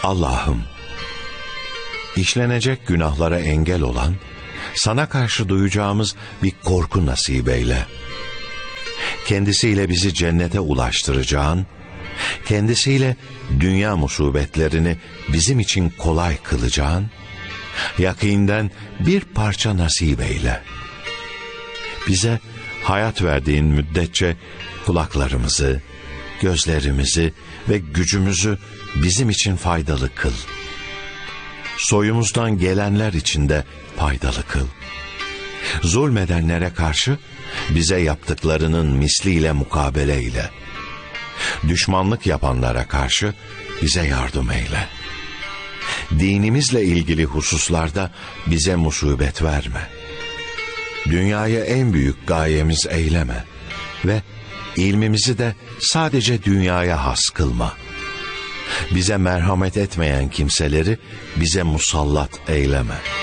Allah'ım, işlenecek günahlara engel olan, sana karşı duyacağımız bir korku nasip eyle. Kendisiyle bizi cennete ulaştıracağın, kendisiyle dünya musibetlerini bizim için kolay kılacağın, yakînden bir parça nasip eyle. Bize hayat verdiğin müddetçe kulaklarımızı, gözlerimizi ve gücümüzü bizim için faydalı kıl. Soyumuzdan gelenler için de faydalı kıl. Zulmedenlere karşı bize yaptıklarının misliyle mukabele eyle. Düşmanlık yapanlara karşı bize yardım eyle. Dinimizle ilgili hususlarda bize musibet verme. Dünyayı en büyük gayemiz eyleme ve ilmimizi de sadece dünyaya has kılma. Bize merhamet etmeyen kimseleri bize musallat eyleme.